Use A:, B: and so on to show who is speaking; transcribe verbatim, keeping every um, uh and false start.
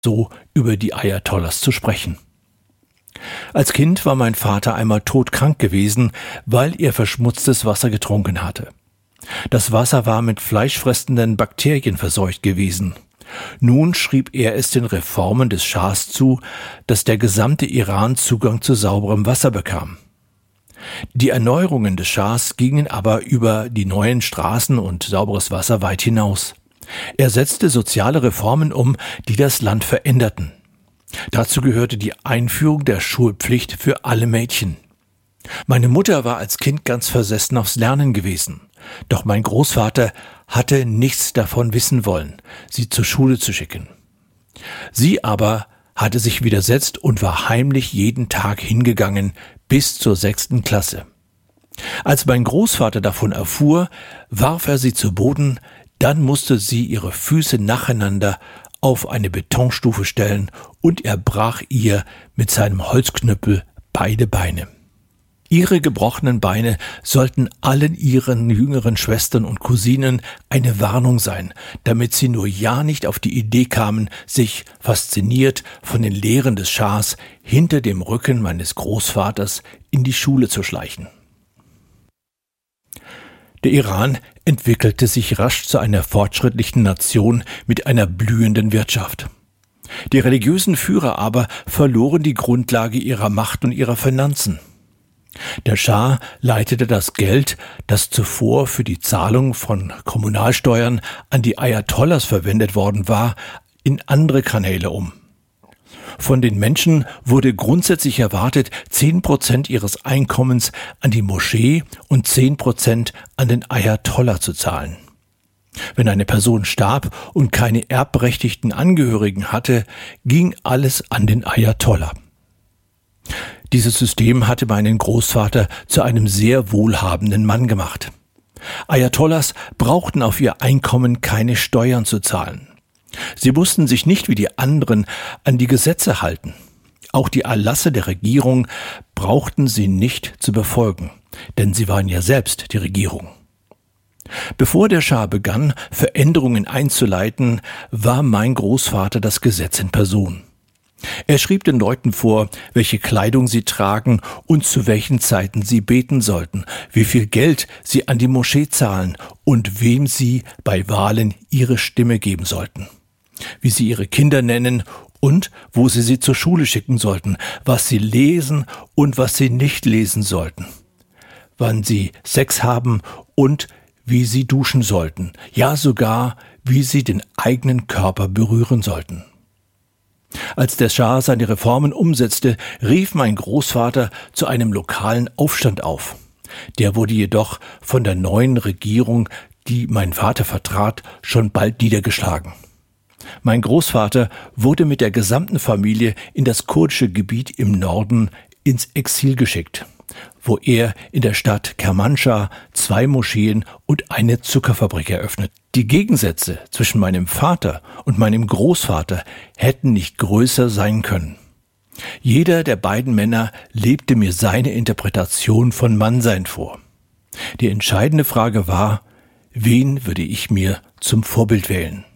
A: so über die Ayatollahs zu sprechen. Als Kind war mein Vater einmal todkrank gewesen, weil er verschmutztes Wasser getrunken hatte. Das Wasser war mit fleischfressenden Bakterien verseucht gewesen. Nun schrieb er es den Reformen des Schahs zu, dass der gesamte Iran Zugang zu sauberem Wasser bekam. Die Erneuerungen des Schahs gingen aber über die neuen Straßen und sauberes Wasser weit hinaus. Er setzte soziale Reformen um, die das Land veränderten. Dazu gehörte die Einführung der Schulpflicht für alle Mädchen. Meine Mutter war als Kind ganz versessen aufs Lernen gewesen. Doch mein Großvater hatte nichts davon wissen wollen, sie zur Schule zu schicken. Sie aber hatte sich widersetzt und war heimlich jeden Tag hingegangen bis zur sechsten Klasse. Als mein Großvater davon erfuhr, warf er sie zu Boden, dann musste sie ihre Füße nacheinander auf eine Betonstufe stellen und er brach ihr mit seinem Holzknüppel beide Beine. Ihre gebrochenen Beine sollten allen ihren jüngeren Schwestern und Cousinen eine Warnung sein, damit sie nur ja nicht auf die Idee kamen, sich, fasziniert von den Lehren des Schahs, hinter dem Rücken meines Großvaters in die Schule zu schleichen. Der Iran entwickelte sich rasch zu einer fortschrittlichen Nation mit einer blühenden Wirtschaft. Die religiösen Führer aber verloren die Grundlage ihrer Macht und ihrer Finanzen. Der Schah leitete das Geld, das zuvor für die Zahlung von Kommunalsteuern an die Ayatollahs verwendet worden war, in andere Kanäle um. Von den Menschen wurde grundsätzlich erwartet, zehn Prozent ihres Einkommens an die Moschee und zehn Prozent an den Ayatollah zu zahlen. Wenn eine Person starb und keine erbberechtigten Angehörigen hatte, ging alles an den Ayatollah. Dieses System hatte meinen Großvater zu einem sehr wohlhabenden Mann gemacht. Ayatollahs brauchten auf ihr Einkommen keine Steuern zu zahlen. Sie mussten sich nicht wie die anderen an die Gesetze halten. Auch die Erlasse der Regierung brauchten sie nicht zu befolgen, denn sie waren ja selbst die Regierung. Bevor der Schah begann, Veränderungen einzuleiten, war mein Großvater das Gesetz in Person. Er schrieb den Leuten vor, welche Kleidung sie tragen und zu welchen Zeiten sie beten sollten, wie viel Geld sie an die Moschee zahlen und wem sie bei Wahlen ihre Stimme geben sollten, wie sie ihre Kinder nennen und wo sie sie zur Schule schicken sollten, was sie lesen und was sie nicht lesen sollten, wann sie Sex haben und wie sie duschen sollten, ja sogar, wie sie den eigenen Körper berühren sollten. Als der Schah seine Reformen umsetzte, rief mein Großvater zu einem lokalen Aufstand auf. Der wurde jedoch von der neuen Regierung, die mein Vater vertrat, schon bald niedergeschlagen. Mein Großvater wurde mit der gesamten Familie in das kurdische Gebiet im Norden ins Exil geschickt, wo er in der Stadt Kermanschah zwei Moscheen und eine Zuckerfabrik eröffnet. Die Gegensätze zwischen meinem Vater und meinem Großvater hätten nicht größer sein können. Jeder der beiden Männer lebte mir seine Interpretation von Mannsein vor. Die entscheidende Frage war, wen würde ich mir zum Vorbild wählen?